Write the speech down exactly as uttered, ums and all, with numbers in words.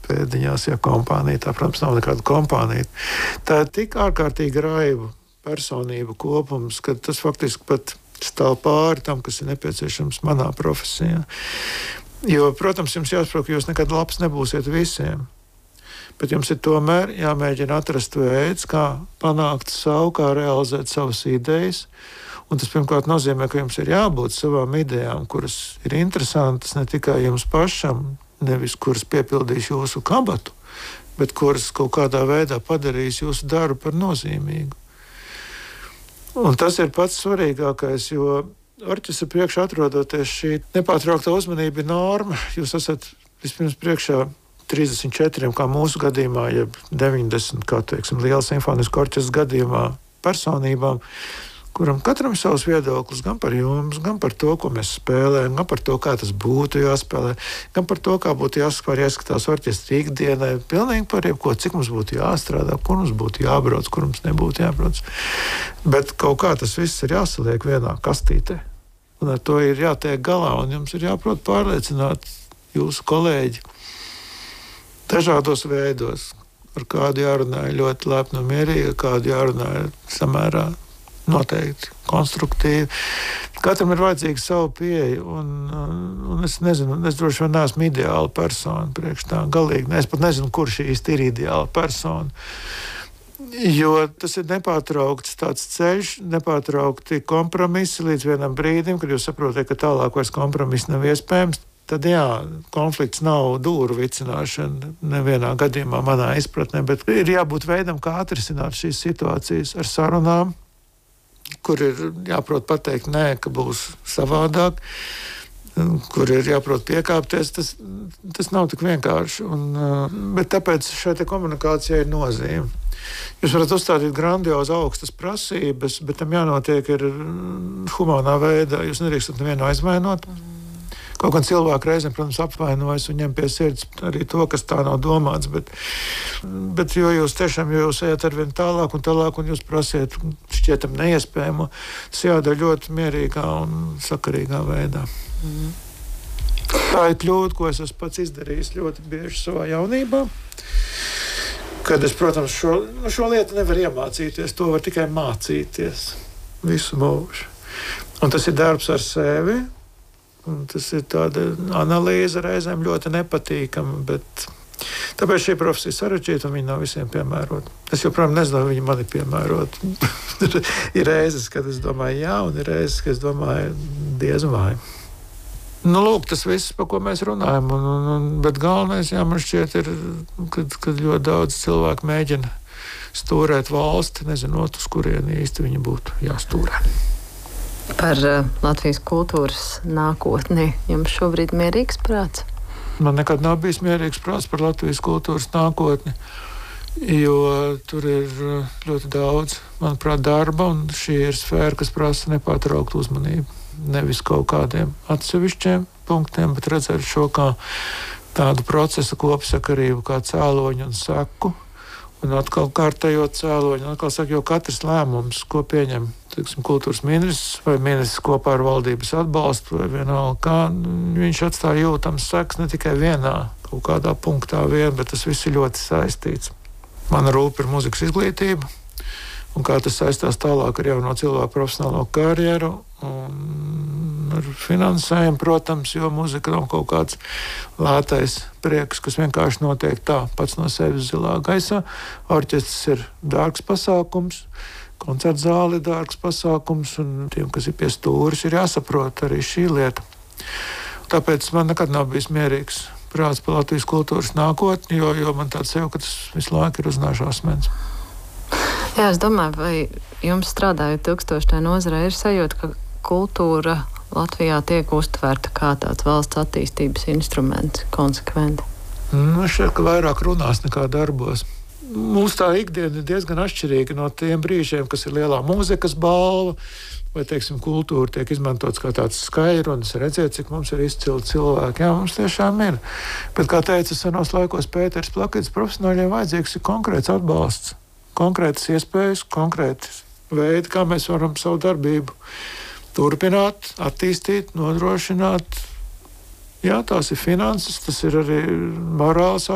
pēdiņās, ja kompānija, tā, protams, nav nekāda kompānija. Tā ir tik ārkārtīgi raiba personību kopums, ka tas faktiski pat stāv pāri tam, kas ir nepieciešams manā profesijā. Jo, protams, jums jāsaprot, ka jūs nekad labs nebūsiet visiem. Bet jums ir tomēr jāmēģina atrast veids, kā panākt savu, kā realizēt savas idejas. Un tas pirmkārt nozīmē, ka jums ir jābūt savām idejām, kuras ir interesantas ne tikai jums pašam, nevis kuras piepildīs jūsu kabatu, bet kuras kaut kādā veidā padarīs jūsu darbu par nozīmīgu. Un tas ir pats svarīgākais, jo orķestra priekšā atrodoties šī nepārtraukta uzmanība ir norma. Jūs esat vispirms priekšā trīsdesmit četriem, kā mūsu gadījumā, jeb deviņdesmit, kā teiksim, liela simfoniska orķestra gadījumā personībām, kuram katram ir savs viedoklis gan par jums, gan par to, ko mēs spēlējam, gan par to, kā tas būtu jāspēlē, gan par to, kā būtu jāskatās, jāskatās orķestra ikdienai, pilnīgi par jebko, cik mums būtu jāstrādā, kur mums būtu jābrauc, kur mums nebūtu jābrauc. Bet kaut kā tas viss ir jāsaliek vienā kastītē. Un ar to ir jātiek galā, un jums ir jāprot pārliecināt jūsu kolēģi dažādos veidos, ar kādu jārunā ļoti lepni un mierīgi, ar kādu jārunā samērā noteikti konstruktīvi. Katram ir vajadzīga savu pieeja, un, un es nezinu, es droši vien neesmu ideāla persona priekš tā, galīgi. Es pat nezinu, kurš īsti ir ideāla persona. Jo tas ir nepārtraukts tāds ceļš, nepārtraukti kompromisi līdz vienam brīdim, kad jūs saprotat, ka tālāk vairs kompromiss nav iespējams. Tad jā, konflikts nav dūru vicināšana nevienā gadījumā manā izpratnē, bet ir jābūt veidam, kā atrisināt šīs situācijas ar sarunām, kur ir jāprot pateikt nē, ka būs savādāk, kur ir jāprot piekāpties, tas, tas nav tik vienkārši. Un, bet tāpēc šai te komunikācijai ir nozīme. Jūs varat uzstādīt grandiozi augstas prasības, bet tam jānotiek ir humānā veidā. Jūs nedrīkstat nevienu aizvainot. Kaut gan cilvēki reizēm, protams, apvainojas un ņem pie sirds arī to, kas tā nav domāts, bet, bet jo jūs tiešām, jo jūs ejat ar vien tālāk un tālāk un jūs prasiet šķietam neiespējamo, tas jādara ļoti mierīgā un sakarīgā veidā. Mm. Tā ir kļūda, ko es esmu pats izdarījis ļoti bieži savā jaunībā, kad es, protams, šo, šo lietu nevar iemācīties, to var tikai mācīties visu mūžu. Un tas ir darbs ar sevi. Un tas ir tāda analīze reizēm ļoti nepatīkama, bet tāpēc šī profesija ir sarežģīta un viņa nav visiem piemērota. Es joprojām nezinu, vai viņa man ir piemērota. Ir reizes, kad es domāju jā, un ir reizes, kad es domāju diez vai. Nu, lūk, tas viss, par ko mēs runājam, un, un, un, bet galvenais, jā, man šķiet, ir, kad, kad ļoti daudz cilvēku mēģina stūrēt valsti, nezinot, uz kurieni īsti viņi būtu jāstūrē. Par uh, Latvijas kultūras nākotni jums šobrīd mierīgs prāts? Man nekad nav bijis mierīgs prāts par Latvijas kultūras nākotni, jo tur ir ļoti daudz, manuprāt, darba, un šī ir sfēra, kas prasa nepārtrauktu uzmanību. Nevis kaut kādiem atsevišķiem punktiem, bet redzēt šo kā tādu procesu kopsakarību, kā cēloņu un seku, un atkal kārtējot cēloņu, un atkal saka, jo katrs lēmums, ko pieņem, teiksim, kultūras ministrs vai ministrs kopā ar valdības atbalstu vai vienalga kā, viņš atstāja jūtams seks ne tikai vienā kaut kādā punktā vien, bet tas viss ir ļoti saistīts. Mana rūpe ir mūzikas izglītība, un kā tas saistās tālāk ar jauno cilvēku profesionālo karjeru un ar finansējumu, protams, jo mūzika nav kaut kāds lētais prieks, kas vienkārši notiek tā, pats no sevis zilā gaisā. Orķestris ir dārgs pasākums, koncerta zāle ir dārgs pasākums, un tiem, kas ir pie stūris, ir jāsaprot arī šī lieta. Tāpēc man nekad nav bijis mierīgs prāts par Latvijas kultūras nākotni, jo, jo man tāds sev, ka tas visu laiku ir uznāšu asmens. Jā, es domāju, vai jums strādājot ilgstošajā nozarē ir sajūta, ka kultūra Latvijā tiek uztverta kā tāds valsts attīstības instruments konsekventi? Nu, šķiet, ka vairāk runās nekā darbos. Mums tā ikdiena ir diezgan atšķirīga no tiem brīžiem, kas ir lielā mūzikas balva, vai, teiksim, kultūra tiek izmantots kā tāds skairunis, redziet, cik mums ir izcili cilvēki. Jā, mums tiešām ir. Bet, kā teica senos laikos Pēters Plakits, profesionāļiem vajadzīgs ir konkrēts atbalsts, konkrētas iespējas, konkrētas veidi, kā mēs varam savu darbību turpināt, attīstīt, nodrošināt. Jā, tās ir finanses, tas ir arī morāls